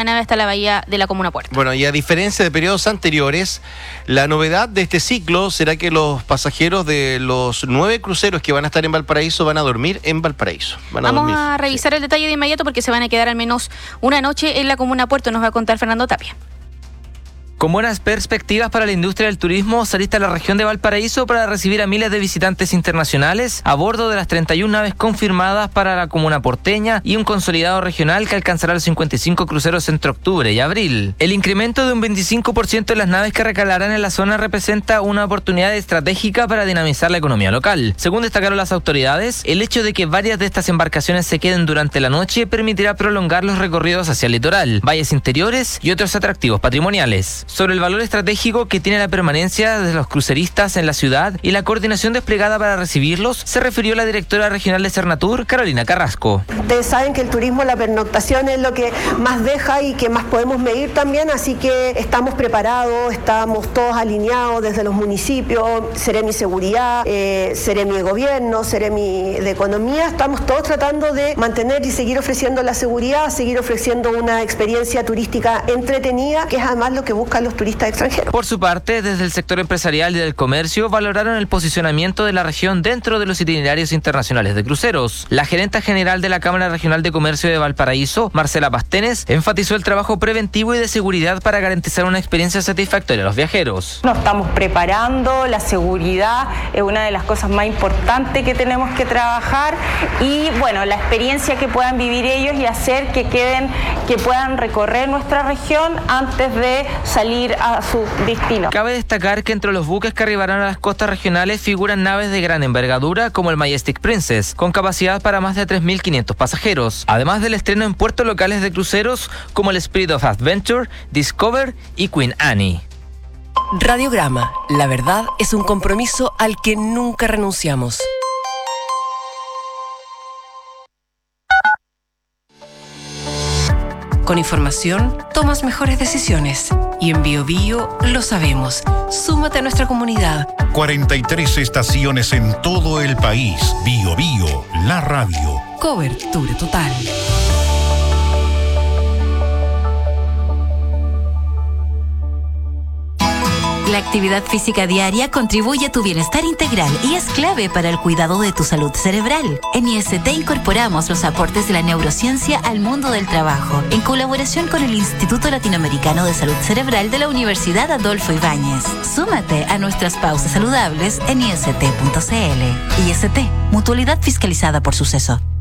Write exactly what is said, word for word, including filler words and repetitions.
la nave hasta la bahía de la Comuna Puerto. Bueno, y a diferencia de periodos anteriores, la novedad de este ciclo será que los pasajeros de los nueve cruceros que van a estar en Valparaíso van a dormir en Valparaíso. Van a Vamos dormir. a revisar Sí. el detalle de inmediato porque se van a quedar al menos una noche en la Comuna Puerto, nos va a contar Fernando Tapia. Con buenas perspectivas para la industria del turismo, se alista la región de Valparaíso para recibir a miles de visitantes internacionales a bordo de las treinta y una naves confirmadas para la comuna porteña y un consolidado regional que alcanzará los cincuenta y cinco cruceros entre octubre y abril. El incremento de un veinticinco por ciento de las naves que recalarán en la zona representa una oportunidad estratégica para dinamizar la economía local. Según destacaron las autoridades, el hecho de que varias de estas embarcaciones se queden durante la noche permitirá prolongar los recorridos hacia el litoral, valles interiores y otros atractivos patrimoniales. Sobre el valor estratégico que tiene la permanencia de los cruceristas en la ciudad y la coordinación desplegada para recibirlos, se refirió la directora regional de Cernatur, Carolina Carrasco. Ustedes saben que el turismo, la pernoctación es lo que más deja y que más podemos medir también, así que estamos preparados, estamos todos alineados desde los municipios, Seremi Seguridad, eh, Seremi de Gobierno, Seremi de Economía, estamos todos tratando de mantener y seguir ofreciendo la seguridad, seguir ofreciendo una experiencia turística entretenida, que es además lo que buscan los turistas extranjeros. Por su parte, desde el sector empresarial y del comercio valoraron el posicionamiento de la región dentro de los itinerarios internacionales de cruceros. La gerenta general de la Cámara Regional de Comercio de Valparaíso, Marcela Pastenes, enfatizó el trabajo preventivo y de seguridad para garantizar una experiencia satisfactoria a los viajeros. Nos estamos preparando, la seguridad es una de las cosas más importantes que tenemos que trabajar y bueno, la experiencia que puedan vivir ellos y hacer que queden, que puedan recorrer nuestra región antes de salir a su destino. Cabe destacar que entre los buques que arribarán a las costas regionales figuran naves de gran envergadura como el Majestic Princess, con capacidad para más de tres mil quinientos pasajeros, además del estreno en puertos locales de cruceros como el Spirit of Adventure, Discover y Queen Annie. Radiograma, la verdad es un compromiso al que nunca renunciamos. Con información, tomas mejores decisiones. Y en Bio Bio lo sabemos. Súmate a nuestra comunidad. cuarenta y tres estaciones en todo el país. Bio Bio, la radio. Cobertura total. La actividad física diaria contribuye a tu bienestar integral y es clave para el cuidado de tu salud cerebral. En I S T incorporamos los aportes de la neurociencia al mundo del trabajo, en colaboración con el Instituto Latinoamericano de Salud Cerebral de la Universidad Adolfo Ibáñez. Súmate a nuestras pausas saludables en I S T punto C L. I S T, mutualidad fiscalizada por Suceso.